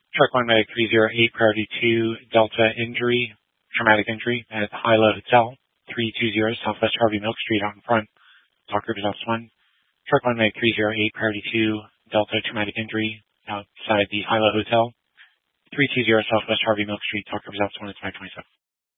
Truck 1 Medic 308, priority 2, Delta injury, traumatic injury at Hyla Hotel, 320 Southwest Harvey Milk Street out in front. Talk Group Results 1. Truck 1 Medic 308, priority 2, Delta traumatic injury outside the Hyla Hotel, 320 Southwest Harvey Milk Street. Talk Group Results 1 is 527.